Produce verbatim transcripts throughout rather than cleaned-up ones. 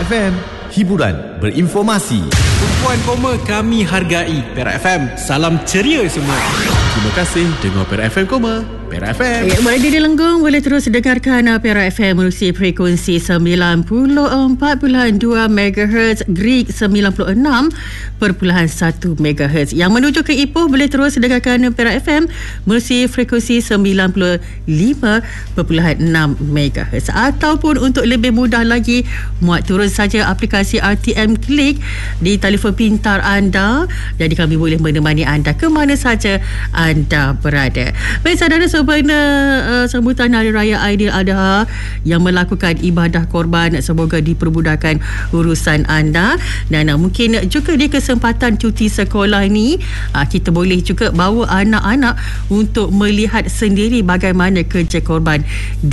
Perak F M, hiburan berinformasi. Tumpuan koma kami hargai. Perak F M, salam ceria semua. Terima kasih dengar Perak F M koma. Perak F M. Ya, Madi di Lenggong boleh terus dengarkan Perak F M melalui frekuensi sembilan puluh empat perpuluhan dua megahertz, Greek sembilan puluh enam perpuluhan satu megahertz. Yang menuju ke Ipoh boleh terus dengarkan Perak F M melalui frekuensi sembilan puluh lima perpuluhan enam megahertz. Ataupun untuk lebih mudah lagi, muat turun saja aplikasi R T M Click di telefon pintar anda. Jadi kami boleh menemani anda ke mana saja anda berada. Baik saudara, sempena uh, sambutan Hari Raya Aidiladha yang melakukan ibadah korban, semoga dipermudahkan urusan anda. Dan uh, mungkin juga di kesempatan cuti sekolah ini, uh, kita boleh juga bawa anak-anak untuk melihat sendiri bagaimana kerja korban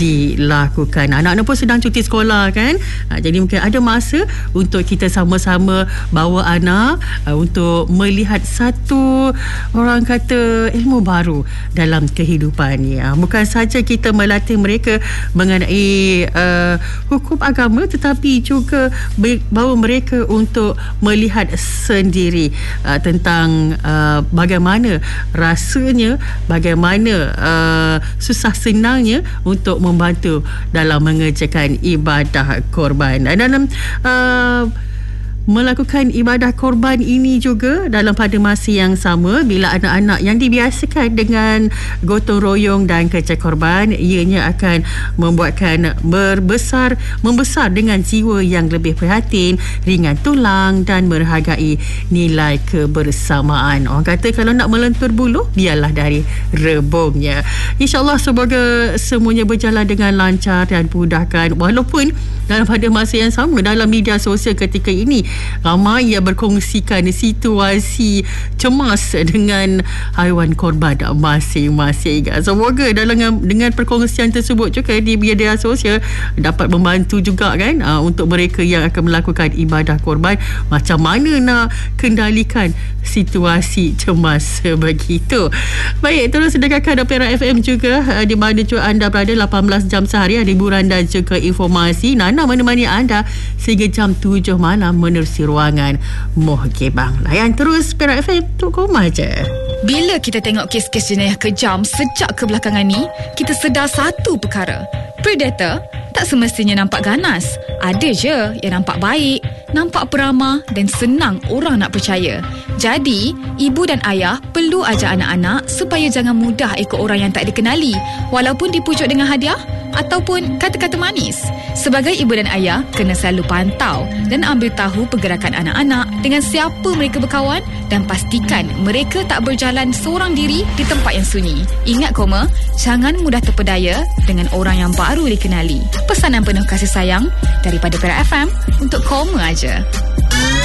dilakukan. Anak-anak pun sedang cuti sekolah kan, uh, jadi mungkin ada masa untuk kita sama-sama bawa anak uh, untuk melihat satu, orang kata, ilmu baru dalam kehidupan. Ya, bukan saja kita melatih mereka mengenai uh, hukum agama, tetapi juga bawa mereka untuk melihat sendiri uh, tentang uh, bagaimana rasanya, bagaimana uh, susah senangnya untuk membantu dalam mengerjakan ibadah korban. Dan dalam uh, melakukan ibadah korban ini juga, dalam pada masa yang sama, bila anak-anak yang dibiasakan dengan gotong royong dan kerja korban, ianya akan membuatkan berbesar membesar dengan jiwa yang lebih prihatin, ringan tulang dan menghargai nilai kebersamaan. Orang kata kalau nak melentur bulu, biarlah dari rebungnya. InsyaAllah semoga semuanya berjalan dengan lancar dan mudahkan. Walaupun dalam pada masa yang sama, dalam media sosial ketika ini ramai yang berkongsikan situasi cemas dengan haiwan korban masing-masing. Semoga dalam dengan perkongsian tersebut juga di media sosial dapat membantu juga kan, uh, untuk mereka yang akan melakukan ibadah korban, macam mana nak kendalikan situasi cemas begitu. Baik, terus dengarkan Perak F M juga, uh, di mana juga anda berada. Lapan belas jam sehari ada hiburan dan juga informasi. Nana menemani anda sehingga jam tujuh malam menerusi ruangan Muhgebang. Layan terus Perak F M, tuk koma je. Bila kita tengok kes-kes jenayah kejam sejak kebelakangan ni, kita sedar satu perkara. Predator tak semestinya nampak ganas. Ada je yang nampak baik, nampak peramah dan senang orang nak percaya. Jadi, ibu dan ayah perlu ajar anak-anak supaya jangan mudah ikut orang yang tak dikenali, walaupun dipujuk dengan hadiah ataupun kata-kata manis. Sebagai ibu dan ayah, kena selalu pantau dan ambil tahu pergerakan anak-anak, dengan siapa mereka berkawan, dan pastikan mereka tak berjalan seorang diri di tempat yang sunyi. Ingat koma, jangan mudah terpedaya dengan orang yang baru dikenali. Pesanan penuh kasih sayang daripada Perak F M untuk koma aja.